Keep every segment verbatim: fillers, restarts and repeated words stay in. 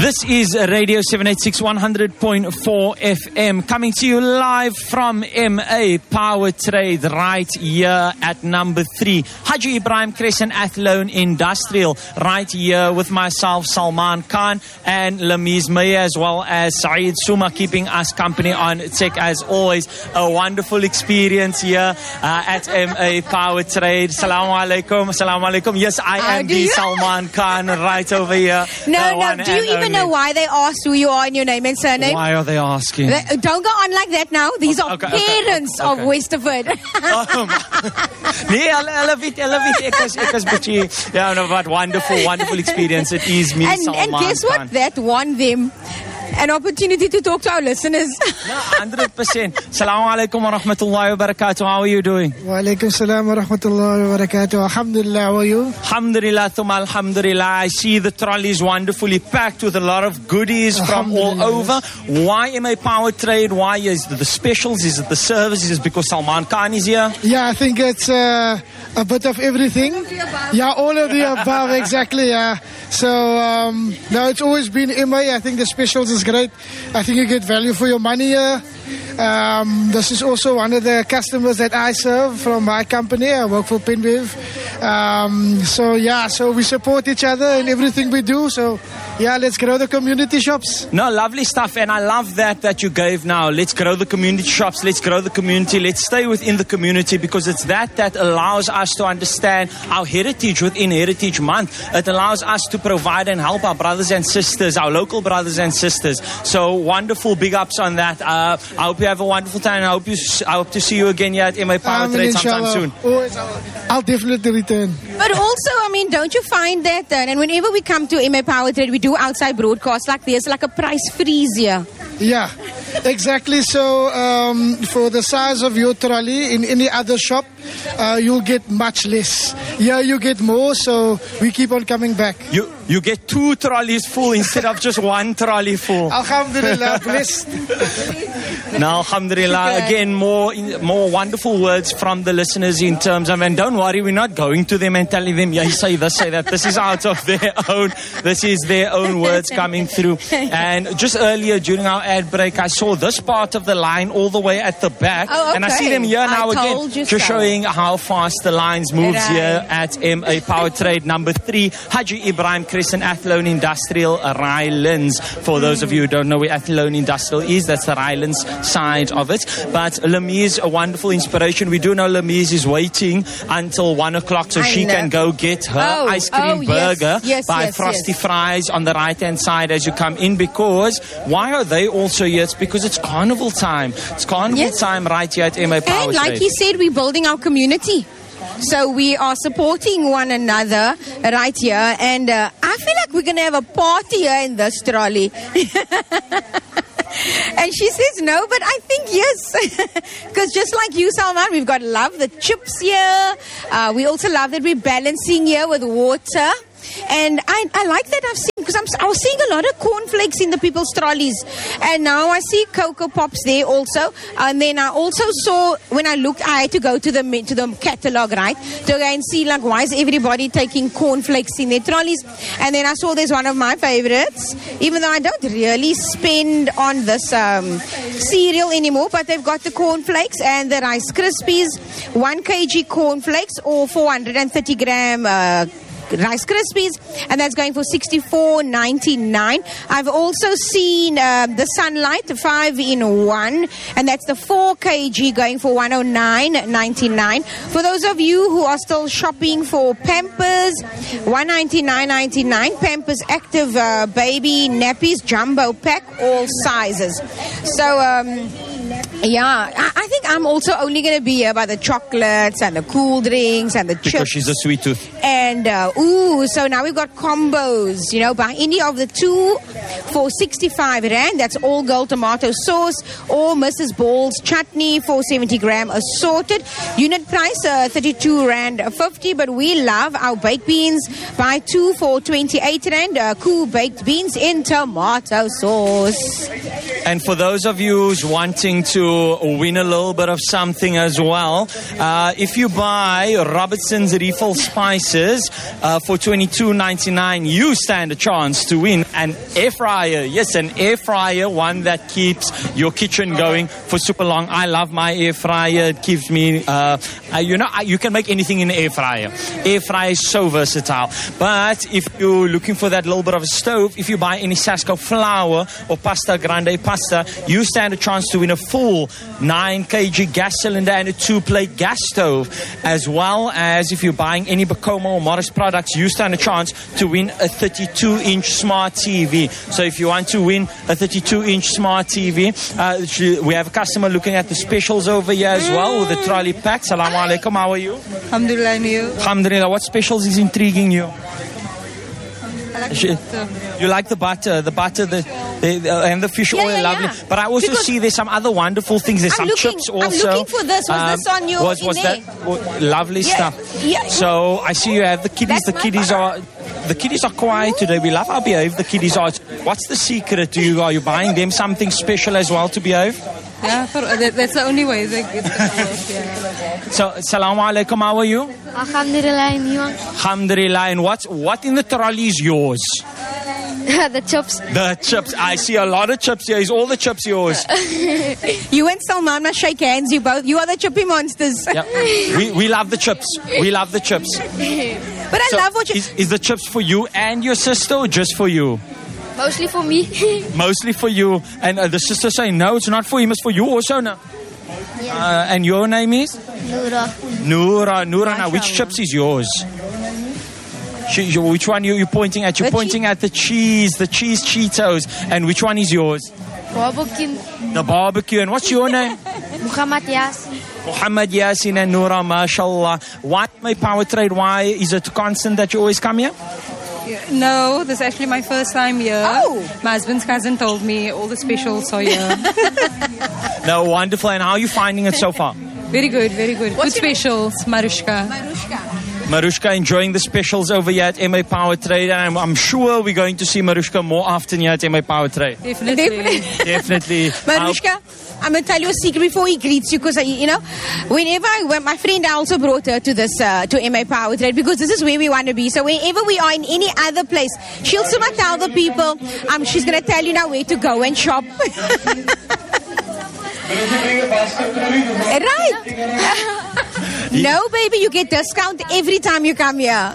This is Radio seven eighty-six one hundred point four F M, coming to you live from M A Power Trade right here at number three. Haji Ibrahim Crescent Athlone Industrial right here with myself, Salman Khan, and Lamise Meyer, as well as Saeed Suma, keeping us company on tech as always. A wonderful experience here uh, at M A Power Trade. Assalamu alaikum. Assalamu alaikum. Yes, I How am do the you- Salman Khan right over here. No, The one no. Do you and even only. know why they asked who you are and your name and surname? Why are they asking? They- don't go on like that now. These are Okay, okay, parents okay, of okay. Westerford. Nee, hulle hulle weet, hulle weet ek is ek is bietjie ja, no, but wonderful, wonderful experience. It is me, and, Salman and guess what? Khan. That won them an opportunity to talk to our listeners. No, one hundred percent. Assalamu alaikum wa rahmatullahi wa barakatuh. How are you doing? Wa alaikum salam wa rahmatullahi wa barakatuh. Alhamdulillah, how are you? Alhamdulillah, thumma alhamdulillah. I see the trolleys wonderfully packed with a lot of goodies from all over. Why M A Power Trade? Why is it the specials? Is it the service? Is it because Salman Khan is here? Yeah, I think it's uh, a bit of everything. Yeah, all of the above, exactly, yeah. So, um, no, it's always been M A. I think the specials is great. I think you get value for your money here. Um, this is also one of the customers that I serve from my company. I work for Pinwave. Um, so, yeah, so we support each other in everything we do. So, yeah, let's grow the community shops. No, lovely stuff, and I love that that you gave now. Let's grow the community shops, let's grow the community, let's stay within the community, because it's that that allows us to understand our heritage within Heritage Month. It allows us to provide and help our brothers and sisters, our local brothers and sisters. So wonderful, big ups on that. Uh, I hope you have a wonderful time. I hope you. I hope to see you again here at M A Power Amen, Trade sometime inshallah. soon. Always, I'll, I'll definitely return. But also, I mean, don't you find that, uh, and whenever we come to M A Power Trade, we do outside broadcasts like this, like a price freeze here. Yeah, exactly. So um, for the size of your trolley in any other shop, uh, you'll get much less. Yeah, you get more, so we keep on coming back. You you get two trolleys full instead of just one trolley full. Alhamdulillah, blessed. Now, alhamdulillah, again, more more wonderful words from the listeners in terms of, and don't worry, we're not going to them and telling them, yeah, you say this, say that. This is out of their own, this is their own words coming through. And just earlier during our ad break, I saw this part of the line all the way at the back. Oh, And I see okay. them here now I again, told you just so. showing how fast the lines moves Right. here at M A Power Trade number three, Haji Ibrahim Crescent Athlone Industrial Rylands. For those of you who don't know where Athlone Industrial is, that's the Rylands side of it. But Lamise, a wonderful inspiration. We do know Lamise is waiting until one o'clock so I she know. can go get her Oh, ice cream oh, yes, burger yes, by yes, Frosty yes. Fries on the right hand side as you come in. Because why are they also here? It's because it's carnival time. It's carnival Yes. time right here at M A Power And like Trade. he said, we're building our community. So we are supporting one another right here. And uh, I feel like we're going to have a party here in this trolley. And she says no, but I think yes. Because just like you, Salman, we've got love the chips here. Uh, we also love that we're balancing here with water. And I, I like that I've seen, because I'm, I was seeing a lot of cornflakes in the people's trolleys. And now I see Cocoa Pops there also. And then I also saw, when I looked, I had to go to the to the catalogue, right? To go and see, like, why is everybody taking cornflakes in their trolleys? And then I saw there's one of my favorites, even though I don't really spend on this um, cereal anymore. But they've got the cornflakes and the Rice Krispies, one kilogram cornflakes or four hundred thirty gram uh, Rice Krispies, and that's going for sixty-four ninety-nine. I've also seen uh, the Sunlight five in one, and that's the four kilogram going for one oh nine ninety-nine. For those of you who are still shopping for Pampers, one ninety-nine ninety-nine. Pampers Active uh, Baby Nappies Jumbo Pack, all sizes. So, um, yeah, I, I think I'm also only going to be here by the chocolates and the cool drinks and the chips. Because she's a sweet tooth. And, uh, ooh, so now we've got combos, you know, buy any of the two for sixty-five rand. That's all gold tomato sauce or Missus Ball's chutney for seventy gram assorted. Unit price, uh, thirty-two rand fifty, but we love our baked beans. Buy two for twenty-eight rand, uh, cool baked beans in tomato sauce. And for those of you who's wanting to to win a little bit of something as well. Uh, if you buy Robertson's refill spices uh, for twenty-two ninety-nine, you stand a chance to win an air fryer. Yes, an air fryer, one that keeps your kitchen going for super long. I love my air fryer. It keeps me, uh, uh, you know, you can make anything in an air fryer. Air fryer is so versatile. But if you're looking for that little bit of a stove, if you buy any Sasco flour or pasta grande pasta, you stand a chance to win a full nine kilogram gas cylinder and a two-plate gas stove. As well as if you're buying any Bacoma or Morris products, you stand a chance to win a thirty-two inch smart T V. So if you want to win a thirty-two inch smart T V, uh, we have a customer looking at the specials over here as well with the trolley pack. Salaam alaikum, how are you? Alhamdulillah, and you? Alhamdulillah. What specials is intriguing you? I like She- butter. You like the butter, the butter, the, the, the and the fish Yeah, oil, yeah, lovely. yeah. But I also Because- see there's some other wonderful things. There's I'm some looking- chips I'm also. looking for this. Was this on your- Was, in was there? that oh, lovely Yeah, stuff? yeah. So I see you have the kiddies. That's The my kiddies butter. are the kiddies are quiet today. We love how behave the kiddies are. What's the secret? Do you are you buying them something special as well to behave? Yeah, for, that, that's the only way they get the work, yeah. So Assalamu alaikum. How are you? Alhamdulillah, and you? Alhamdulillah. And what what in the trolley is yours? The chips. The chips. I see a lot of chips here. Is all the chips yours? You and Salman must shake hands. You both. You are the chippy monsters. Yeah. We we love the chips. We love the chips. But I So love what you. is, is the chips for you and your sister or just for you? Mostly for me. Mostly for you. And uh, the sister saying, no, it's not for him, it's for you also. No. Uh, and your name is? Nura. Noora. Noora, now which chips is yours? She, you- which one you, you're pointing at? You're The pointing at the cheese, the cheese Cheetos. And which one is yours? Barbecue. The barbecue. And what's your name? Muhammad Yasin. Muhammad Yasin and Noora, mashallah. Why my power trade? Why is it constant that you always come here? No, this is actually my first time here. Oh. My husband's cousin told me all the specials are here. No, wonderful. And how are you finding it so far? Very good, very good. What's good your- specials, Marushka. Marushka enjoying the specials over here at M A Power Trade, and I'm, I'm sure we're going to see Marushka more often here at M A Power Trade. Definitely. Definitely. Marushka, I'm going to tell you a secret before he greets you, because, you know, whenever I went, my friend I also brought her to this, uh, to M A Power Trade, because this is where we want to be. So wherever we are in any other place, she'll soon tell the people, um, she's going to tell you now where to go and shop. Right. No, baby, you get discount every time you come here.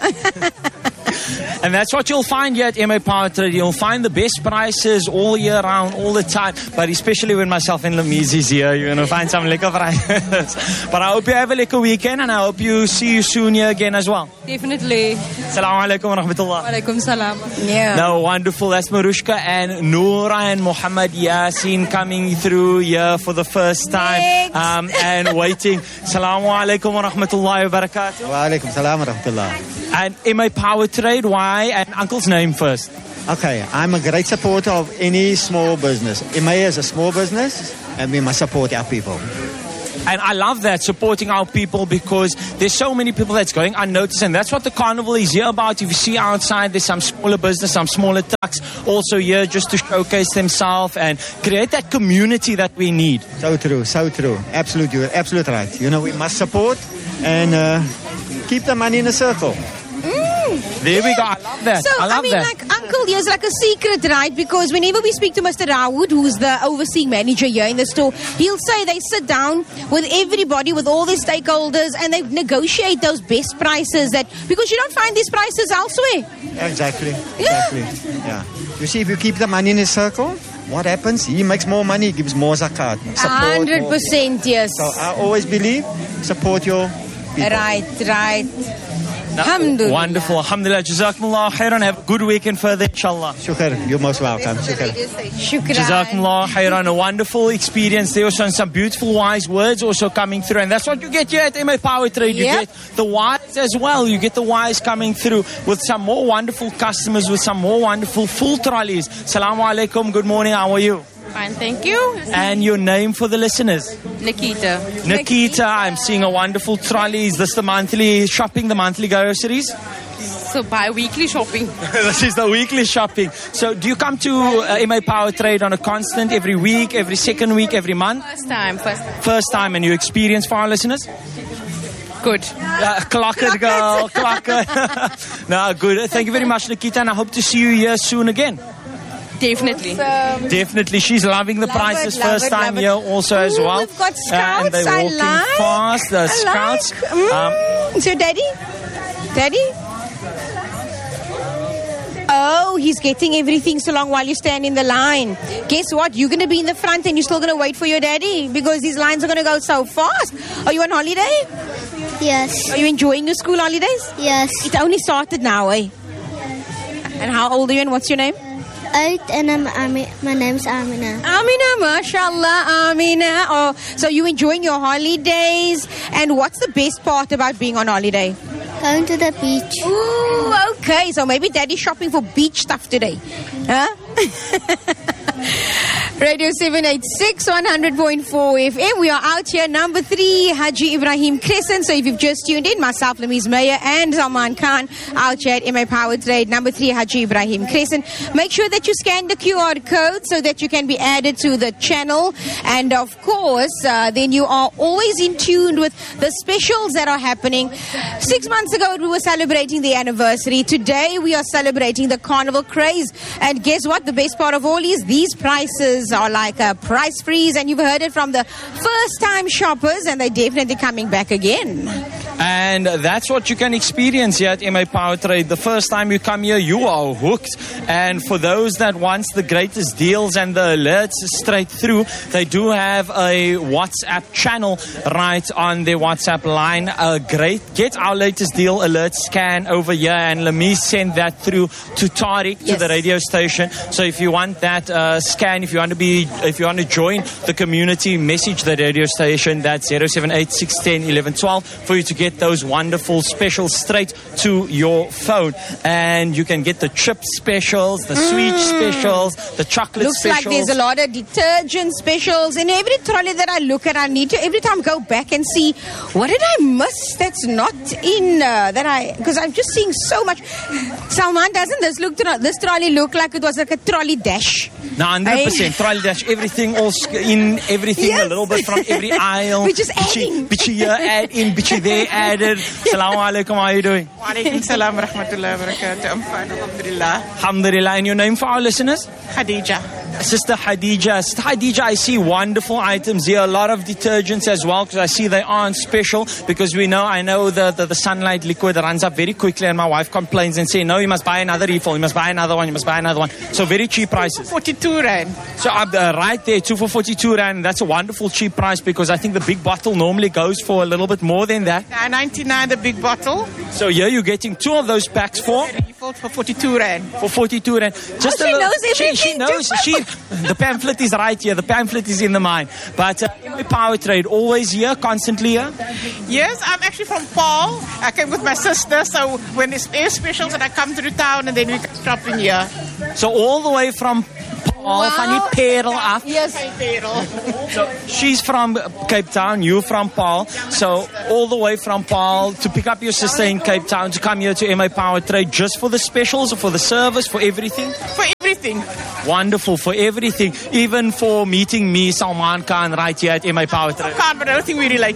And that's what you'll find here at M A Power Trade. You'll find the best prices all year round, all the time. But especially when myself and Lamiz is here, you're going to find some lekker prices. But I hope you have a lekker weekend, and I hope you see you soon here again as well. Definitely. Assalamu alaikum wa rahmatullah. Walaikum salam. Yeah. No, wonderful. That's Marushka and Noora and Muhammad Yasin coming through here for the first time Next. um, and waiting. Assalamu alaikum wa rahmatullahi wa barakatuh. Wa alaikum salam wa rahmatullah. And M A Power Trade, why? And Uncle's name first. Okay, I'm a great supporter of any small business. M A is a small business and we must support our people. And I love that, supporting our people, because there's so many people that's going unnoticed, and that's what the carnival is here about. If you see outside, there's some smaller business, some smaller trucks also here just to showcase themselves and create that community that we need. So true, so true. Absolute, you're absolute right. You know, we must support and uh, keep the money in a circle. There we go. I love that. So, I love mean, that. like, Uncle, here's like a secret, right? Because whenever we speak to Mister Rawood, who's the overseeing manager here in the store, he'll say they sit down with everybody, with all their stakeholders, and they negotiate those best prices, that because you don't find these prices elsewhere. Exactly, Yeah. exactly. Yeah. You see, if you keep the money in a circle, what happens? He makes more money, he gives more zakat. Support hundred more. percent, yes. So I always believe, support your people. Right, right. No, Alhamdulillah. wonderful. Alhamdulillah. Jazakumullah khairan. Have a good weekend further, inshallah. Shukr, you're most welcome. Shukr. Shukran. Jazakumullah khairan. A wonderful experience. There also some beautiful wise words also coming through. And that's what you get here at M A Power Trade. You Yep. get the wise as well. You get the wise coming through with some more wonderful customers, with some more wonderful full trolleys. Assalamu alaikum. Good morning. How are you? Fine, thank you. And your name for the listeners? Nikita. Nikita. I'm seeing a wonderful trolley. Is this the monthly shopping, the monthly groceries? So bi-weekly shopping. This is the weekly shopping. So do you come to uh, M A Power Trade on a constant, every week, every second week, every month? First time, first time. First time, and you experience for our listeners? Good. Uh, clock it, girl. Clock it. No, good. Thank you very much, Nikita, and I hope to see you here soon again. Definitely. Definitely. She's loving the Love prices. it, love First it, time love it. here also as Ooh, well. we've got Uh, and scouts. they're I walking like. fast. The I scouts. Like. Mm. Um, So, Daddy? Daddy? Oh, he's getting everything so long while you stand in the line. Guess what? You're going to be in the front and you're still going to wait for your daddy because these lines are going to go so fast. Are you on holiday? Yes. Are you enjoying your school holidays? Yes. It only started now, eh? And how old are you and what's your name? Eight, and I'm Ami- my name's Amina. Amina, mashallah, Amina. Oh, so you enjoying your holidays? And what's the best part about being on holiday? Going to the beach. Ooh, okay. So maybe daddy's shopping for beach stuff today. Huh? Radio seven eighty-six, one hundred point four F M. We are out here, number three, Haji Ibrahim Crescent. So if you've just tuned in, myself, Lamiz Meyer, and Salman Khan, out here at M A Power Trade, number three, Haji Ibrahim Crescent. Make sure that you scan the Q R code so that you can be added to the channel. And of course, uh, then you are always in tune with the specials that are happening. Six months ago, we were celebrating the anniversary. Today, we are celebrating the carnival craze. And guess what? The best part of all is these prices are like a price freeze, and you've heard it from the first time shoppers, and they're definitely coming back again. And that's what you can experience here at M A Power Trade. The first time you come here, you are hooked. And for those that want the greatest deals and the alerts straight through, they do have a WhatsApp channel right on their WhatsApp line. Uh, great. Get our latest deal alert scan over here, and let me send that through to Tariq, Yes. to the radio station. So if you want that uh, scan, if you want to be, if you want to join the community, message the radio station. That's zero seven eight, six one zero, one one one two for you to get those wonderful specials straight to your phone. And you can get the chip specials, the sweet specials, the chocolate Looks like specials. there's a lot of detergent specials. And every trolley that I look at, I need to every time go back and see, what did I miss that's not in uh, that I, because I'm just seeing so much. Salman, doesn't this look this trolley look like it was like a trolley dash? No, one hundred percent. Trolley dash, everything all sk- in, everything Yes. a little bit from every aisle. We're just Bitchy- adding. Bitchy here, add in, bitchy there, added. Assalamu alaikum, how are you doing? Wa alaikum salam wa rahmatullahi wa barakatuh. I'm fine, alhamdulillah. Alhamdulillah. And your name for our listeners? Khadija. Sister Hadija. Sister Hadija, I see wonderful items here. A lot of detergents as well, because I see they are on special. Because we know, I know the, the, the sunlight liquid runs up very quickly, and my wife complains and says, no, you must buy another refill, you must buy another one, you must buy another one. So very cheap prices. forty-two rand. So uh, right there, two for forty-two rand. That's a wonderful cheap price, because I think the big bottle normally goes for a little bit more than that. nine ninety-nine the big bottle. So here you're getting two of those packs for Refill for forty-two rand. for forty-two rand. Just Oh, a she little, knows she, she everything, knows. too. She the pamphlet is right here. The pamphlet is in the mine. But uh, Power Trade always here, constantly here. Yes, I'm actually from Paul. I came with my sister, so when there's air specials, and I come through town, and then we come shopping here. So all the way from Paul, van die Parel af. Yes. So she's from Cape Town, you from Paul. So all the way from Paul to pick up your sister in Cape Town to come here to M A Power Trade just for the specials, or for the service, for everything. For everything. Wonderful, for everything. Even for meeting me, Salman Khan, right here at M A Power Trade. Can't, but I don't think we really like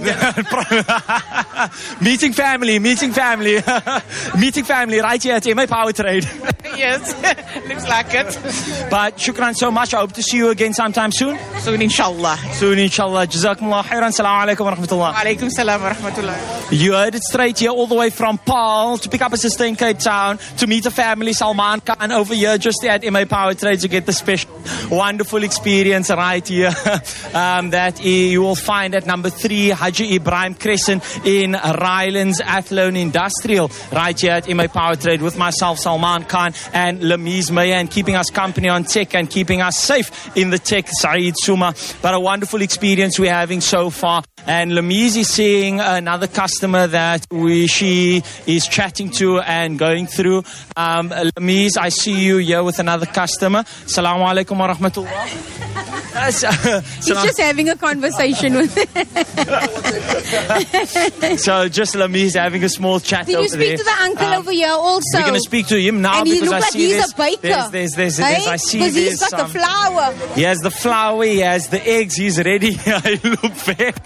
that. meeting family, meeting family, meeting family right here at M A Power Trade. Yes, looks like it. But shukran so much. I hope to see you again sometime soon. Soon, inshallah. Soon, inshallah. Jazakumullah khairan. Assalamu alaikum wa rahmatullah. Wa alaikum salam wa rahmatullah. You heard it straight here, all the way from Paul to pick up a sister in Cape Town, to meet a family, Salman Khan, over here just at M A Power Trade to get the special, wonderful experience right here. um, that you will find at number three, Haji Ibrahim Crescent in Rylands Athlone Industrial, right here at M A Power Trade with myself, Salman Khan, and Lamiz Meyer, and keeping us company on tech and keeping us safe in the tech, Saeed Suma. But a wonderful experience we're having so far. And Lamiz is seeing another customer that we she is chatting to and going through. Um, Lamiz, I see you here with another customer. Assalamu alaikum wa rahmatullah. Uh, so, so He's just having a conversation with So just Lamise having a small chat Did over you speak there. to the uncle Um, over here also? We're going to speak to him now and he because looked I like see he's there's, a baker. there's, there's, there's, there's, Eh? I see Because he's there's got the some- flour. He has the flour, he has the eggs, he's ready. I look back.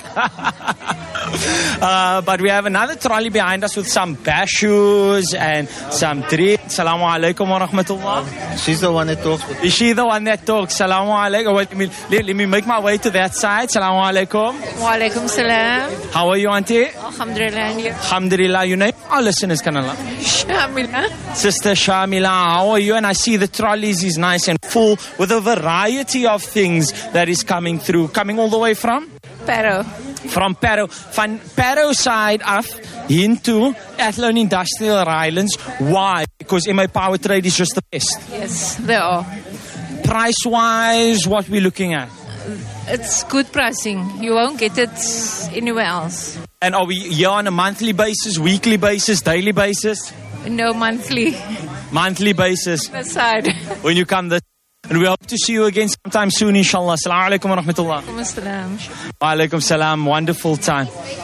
uh, but we have another trolley behind us with some bashoes and some drinks. Assalamu alaikum wa rahmatullah. She's the one that talks. Is she the one that talks? Assalamu alaikum. Wait, let me, let, let me make my way to that side. Assalamu alaikum. Wa alaikum salam. How are you, auntie? Alhamdulillah. And you? Alhamdulillah. Your name? Our listeners can Allah. Shamila. Sister Shamila, how are you? And I see the trolleys is nice and full with a variety of things that is coming through. Coming all the way from? Pero. From Parow. Van Parow side af into Athlone Industrial Islands. Why? Because M A Power Trade is just the best. Yes, they are. Price-wise, what we're looking at? It's good pricing. You won't get it anywhere else. And are we here on a monthly basis, weekly basis, daily basis? No monthly. Monthly basis. That's side. When you come this. And we hope to see you again sometime soon, inshallah. Assalamu alaikum wa rahmatullah. Alaikum salam. Wa alaikum salam. Wonderful time.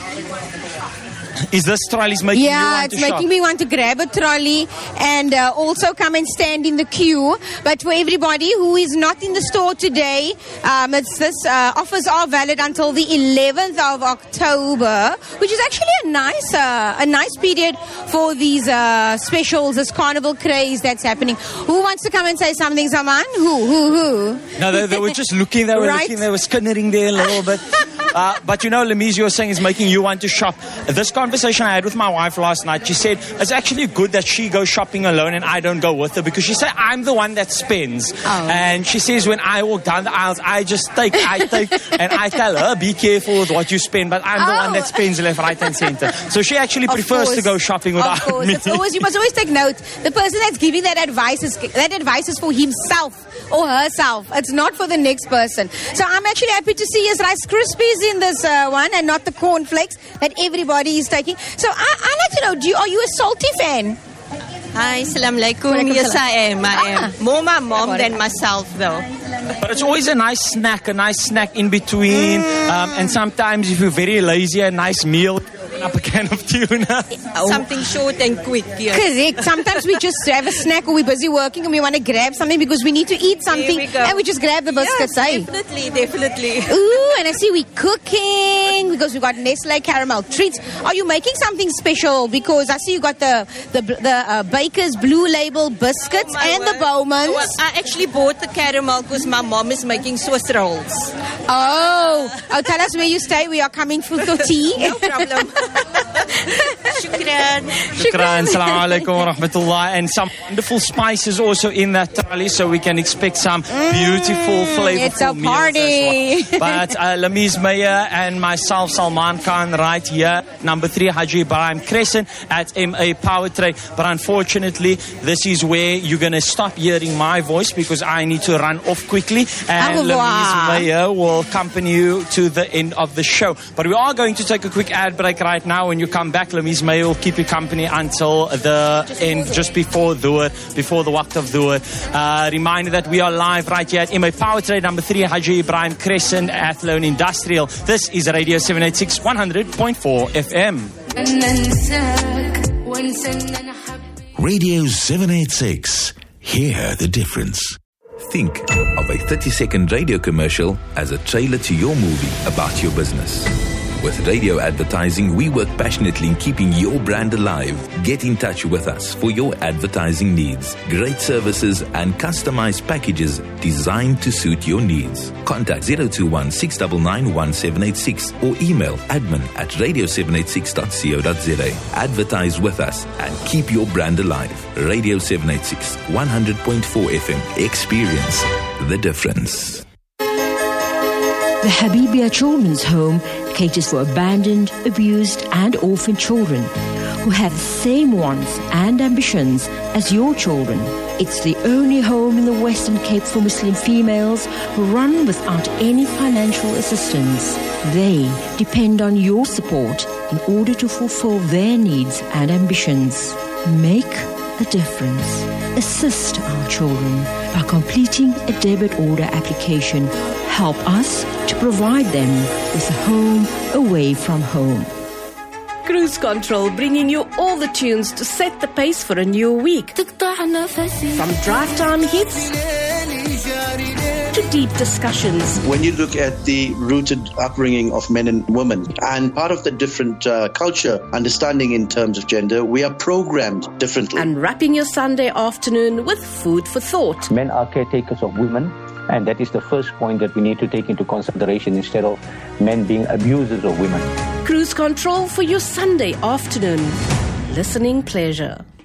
Is this trolleys making you Yeah, want it's to making shop? me want to grab a trolley and uh, also come and stand in the queue. But for everybody who is not in the store today, um, it's this uh, offers are valid until the eleventh of October, which is actually a nice, uh, a nice period for these uh, specials, this carnival craze that's happening. Who wants to come and say something, Saman? Who, who, who? No, they, they were just looking, they were Right. looking, they were skinnering there a little bit. Uh, but you know, Lamise, you're saying is making you want to shop. This conversation I had with my wife last night, she said it's actually good that she goes shopping alone and I don't go with her because she said I'm the one that spends. Oh. And she says when I walk down the aisles, I just take, I take, and I tell her, be careful with what you spend, but I'm the Oh. one that spends left, right and center. So she actually Of prefers to course. go shopping without Of course, me. it's always, you must always take note. The person that's giving that advice is that advice is for himself or herself. It's not for the next person. So I'm actually happy to see his Rice Krispies in this uh, one and not the cornflakes that everybody is taking. So I, I like to know, do you, are you a salty fan? Hi, salam alaikum. Walaikum Yes, salam. I am. I am. Ah. More my mom than myself, though. But it's always a nice snack, a nice snack in between. Um, and sometimes if you're very lazy, a nice meal, up a can of tuna. Something short and quick. Yes. Correct. Sometimes we just have a snack or we're busy working and we want to grab something because we need to eat something we go. and we just grab the biscuits. Yes, eh? definitely, definitely. Ooh, and I see we cooking because we got Nestle caramel treats. Are you making something special? Because I see you got the the the uh, Baker's Blue Label biscuits My and the word. Bowmans. Well, I actually bought the caramel because my mom is making Swiss rolls. Oh, oh, tell us where you stay. We are coming for the tea. No problem. Shukran. Shukran. Assalamu alaikum wa rahmatullah. And some wonderful spices also in that trolley, so we can expect some beautiful, flavorful it's a meals party. as well. But uh, Lamise Meyer and myself, Salman Khan, right here, number three, Haji Ibrahim Crescent at M A Power Trade. But unfortunately, this is where you're going to stop hearing my voice because I need to run off quickly. And Au revoir. Lamise Meyer will accompany you to the end of the show. But we are going to take a quick ad break right now. When you come back, Lamise Meyer will keep you company until the just end, just before Dhuhr, before the waqt of Dhuhr. Uh, reminder that we are live right here at M A Power Trade, number three, Haji Ibrahim Crescent, Athlone Industrial. This is Radio seven eighty-six, one hundred point four F M. Radio seven eighty-six. Hear the difference. Think of a thirty-second radio commercial as a trailer to your movie about your business. With radio advertising, we work passionately in keeping your brand alive. Get in touch with us for your advertising needs. Great services and customized packages designed to suit your needs. Contact zero two one, six nine nine, one seven eight six or email admin at radio seven eighty-six dot co dot za. Advertise with us and keep your brand alive. Radio seven eighty-six, one hundred point four F M. Experience the difference. The Habibia Children's Home caters for abandoned, abused and orphaned children who have the same wants and ambitions as your children. It's the only home in the Western Cape for Muslim females run without any financial assistance. They depend on your support in order to fulfill their needs and ambitions. Make a difference. Assist our children by completing a debit order application. help us to provide them with a home away from home. Cruise Control, bringing you all the tunes to set the pace for a new week. From drive time hits to deep discussions. When you look at the rooted upbringing of men and women and part of the different uh, culture understanding in terms of gender, we are programmed differently. And wrapping your Sunday afternoon with food for thought. Men are caretakers of women, and that is the first point that we need to take into consideration instead of men being abusers of women. Cruise Control for your Sunday afternoon. Listening pleasure.